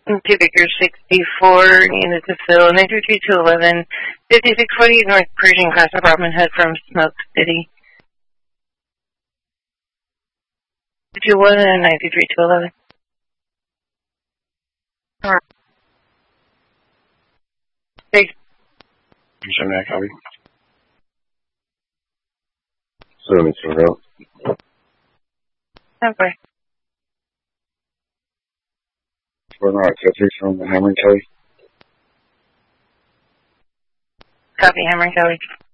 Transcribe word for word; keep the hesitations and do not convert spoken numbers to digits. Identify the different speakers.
Speaker 1: Two Vickers sixty-four, unit to fill, nine three two two eleven, fifty-six forty North Pershing, class apartment head from Smoke City. two one and nine three two eleven. Alright. Thanks.
Speaker 2: Show me a copy.
Speaker 3: seventy-two out.
Speaker 1: Okay.
Speaker 2: We're not accepting from the Hammer and Kelly.
Speaker 1: Copy, Hammer and Kelly.